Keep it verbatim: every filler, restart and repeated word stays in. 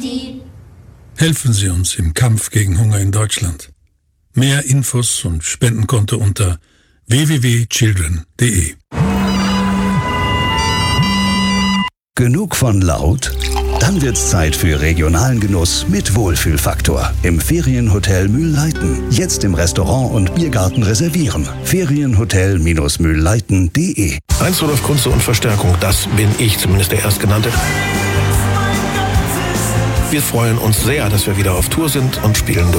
die. Helfen Sie uns im Kampf gegen Hunger in Deutschland. Mehr Infos und Spendenkonto unter w w w punkt children punkt d e. Genug von laut? Dann wird's Zeit für regionalen Genuss mit Wohlfühlfaktor im Ferienhotel Mühlleiten. Jetzt im Restaurant und Biergarten reservieren. Ferienhotel Mühlleiten punkt d e. Heinz Rudolf Kunze und Verstärkung, das bin ich, zumindest der Erstgenannte. Wir freuen uns sehr, dass wir wieder auf Tour sind und spielen dürfen.